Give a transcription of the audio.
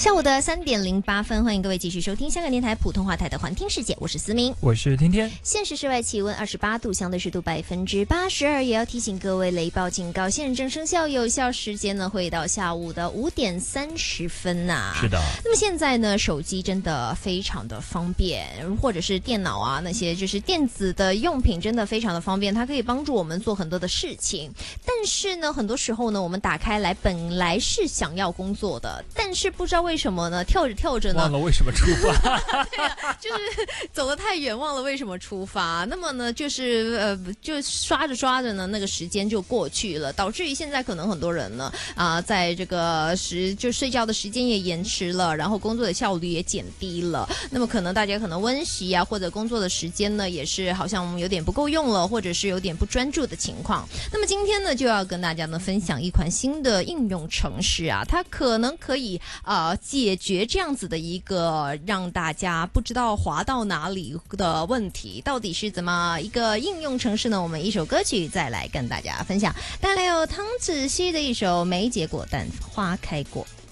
下午的3:08，欢迎各位继续收听香港电台普通话台的环听世界，我是思明， 我是天天。 现时室外气温28度，相对湿度82%，也要提醒各位雷暴警告现正生效，有效时间呢会到下午的5点30分呐。 是的。 那么现在呢，手机真的非常的方便，或者是电脑啊，那些就是电子的用品真的非常的方便，它可以帮助我们做很多的事情。但是呢，很多时候呢，我们打开来本来是想要工作的，但是不知道为什么呢，跳着呢， 忘了为什么出发。 对啊，就是走得太远，忘了为什么出发。那么呢，就是就刷着呢，那个时间就过去了，导致于现在可能很多人呢在这个就睡觉的时间也延迟了，然后工作的效率也减低了。那么可能大家温习啊，或者工作的时间呢，也是好像有点不够用了，或者是有点不专注的情况。那么今天呢，就要跟大家呢分享一款新的应用程式啊，它可能可以解决这样子的一个让大家不知道滑到哪里的问题。到底是怎么一个应用程式呢？我们一首歌曲再来跟大家分享，带来有汤子希的一首《没结果但花开过》。